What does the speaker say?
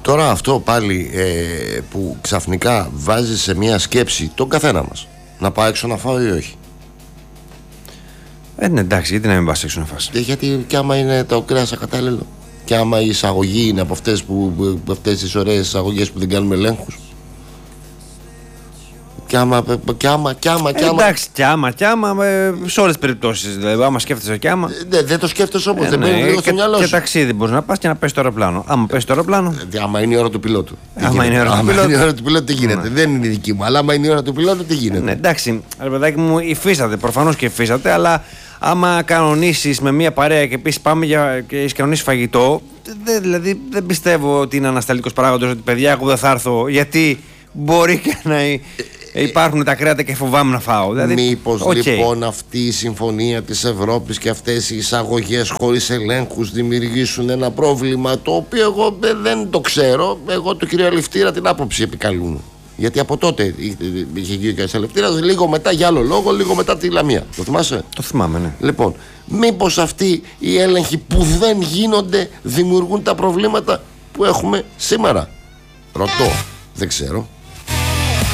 Τώρα αυτό πάλι που ξαφνικά βάζει σε μια σκέψη τον καθένα μας να πάει έξω να φάω ή όχι. Ναι, εντάξει, γιατί να μην πας έξω να φας? Γιατί κι άμα είναι το κρέας ακατάλληλο, και άμα η εισαγωγή είναι από αυτές τις ωραίες εισαγωγές που δεν κάνουμε ελέγχους, κι άμα. Εντάξει, κι άμα, σε όλες τις περιπτώσεις. Δηλαδή, άμα σκέφτεσαι κι άμα. Δεν το σκέφτεσαι όμως, δεν μπαίνει λίγο στο μυαλό σου. Και ταξίδι μπορείς να πας και να πες το αεροπλάνο. Άμα πες το αεροπλάνο. Άμα είναι η ώρα του πιλότου. Άμα είναι η ώρα του πιλότου, τι γίνεται? Δεν είναι η δική μου, αλλά άμα είναι η ώρα του πιλότου, τι γίνεται? Ναι, εντάξει, ρε παιδάκι μου, υφίσταται, προφανώς και υφίσταται, αλλά άμα κανονίσεις με μια παρέα και πεις πάμε και έχεις κανονίσει φαγητό, δηλαδή δεν πιστεύω ότι είναι ανασταλτικός παράγοντος ότι παιδιά, εγώ δεν θα έρθω, γιατί μπορεί και να υπάρχουν τα κρέατα και φοβάμαι να φάω. Δηλαδή, μήπως λοιπόν αυτή η συμφωνία της Ευρώπης και αυτές οι εισαγωγές χωρίς ελέγχους δημιουργήσουν ένα πρόβλημα το οποίο εγώ δεν το ξέρω. Εγώ του κυρίου Αλευτήρα την άποψη επικαλούν. Γιατί από τότε είχε γίνει και ο Αλευτήρας, λίγο μετά για άλλο λόγο, λίγο μετά τη Λαμία. Το θυμάσαι? Το θυμάμαι, ναι. Λοιπόν, μήπως αυτοί οι έλεγχοι που δεν γίνονται δημιουργούν τα προβλήματα που έχουμε σήμερα? Ρωτώ, δεν ξέρω.